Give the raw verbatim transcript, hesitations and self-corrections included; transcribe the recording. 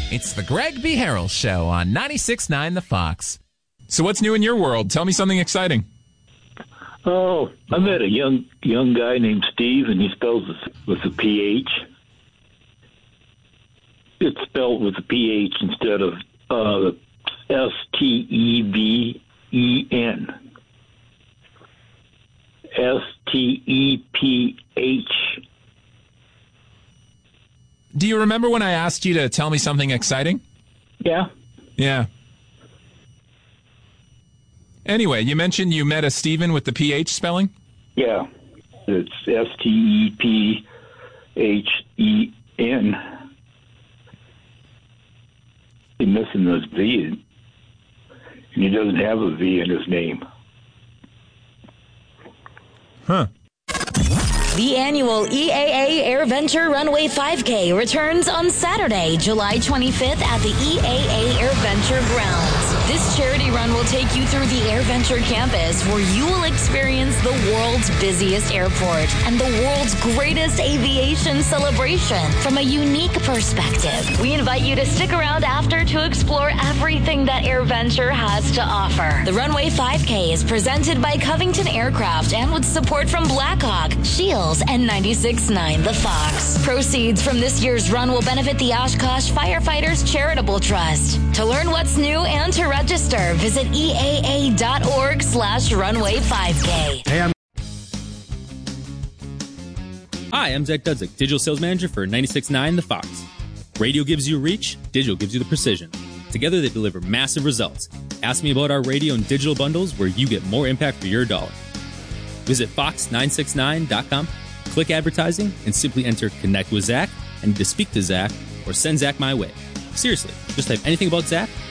It's the Greg B. Harrell Show on ninety-six point nine The Fox. So what's new in your world? Tell me something exciting. Oh, I met a young young guy named Steve, and he spells it with a P H. It's spelled with a P H instead of uh, S T E V E N. S T E P H. Do you remember when I asked you to tell me something exciting? Yeah. Yeah. Anyway, you mentioned you met a Steven with the P H spelling? Yeah. It's S T E P H E N. He's missing this V, and he doesn't have a V in his name. Huh. The annual E A A AirVenture Runway five K returns on Saturday, July twenty-fifth at the E A A AirVenture grounds. This charity run will take you through the AirVenture campus, where you will experience the world's busiest airport and the world's greatest aviation celebration from a unique perspective. We invite you to stick around after to explore everything that AirVenture has to offer. The Runway five K is presented by Covington Aircraft and with support from Blackhawk, Shields, and ninety-six point nine The Fox. Proceeds from this year's run will benefit the Oshkosh Firefighters Charitable Trust. To learn what's new and to register, visit E A A dot org slash runway five K. Hey, I'm Hi, I'm Zach Dudzik, Digital Sales Manager for ninety-six point nine The Fox. Radio gives you reach, digital gives you the precision. Together they deliver massive results. Ask me about our radio and digital bundles where you get more impact for your dollar. Visit fox nine six nine dot com, click advertising, and simply enter Connect with Zach, and to speak to Zach, or send Zach my way. Seriously, just type anything about Zach,